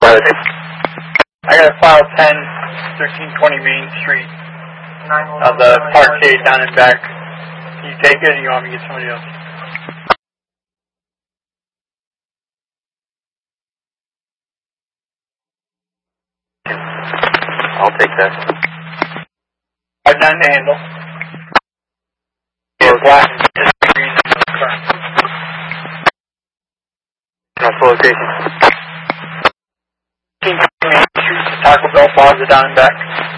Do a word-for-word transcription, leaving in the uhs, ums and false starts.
I got a file ten, thirteen twenty Main Street of the parkade down and back. Can you take it or you want me to get somebody else? I'll take that. I've done the handle. Yeah, black and green in the car. Council location. thirteen twenty Main Street, Taco Bell Plaza down and back.